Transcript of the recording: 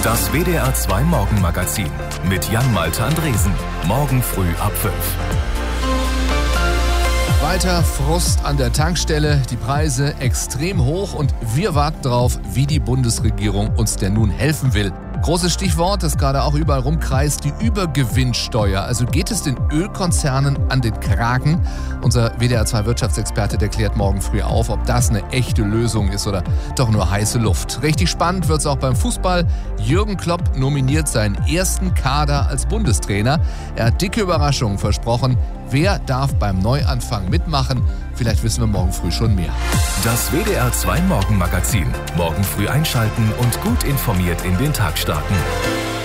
Das WDR 2 Morgenmagazin mit Jan-Malte Andresen. Morgen früh ab 5. Weiter Frust an der Tankstelle, die Preise extrem hoch und wir warten drauf, wie die Bundesregierung uns denn nun helfen will. Großes Stichwort, das gerade auch überall rumkreist, die Übergewinnsteuer. Also geht es den Ölkonzernen an den Kragen? Unser WDR 2 Wirtschaftsexperte, der klärt morgen früh auf, ob das eine echte Lösung ist oder doch nur heiße Luft. Richtig spannend wird es auch beim Fußball. Jürgen Klopp nominiert seinen ersten Kader als Bundestrainer. Er hat dicke Überraschungen versprochen. Wer darf beim Neuanfang mitmachen? Vielleicht wissen wir morgen früh schon mehr. Das WDR 2 Morgenmagazin. Morgen früh einschalten und gut informiert in den Tag starten.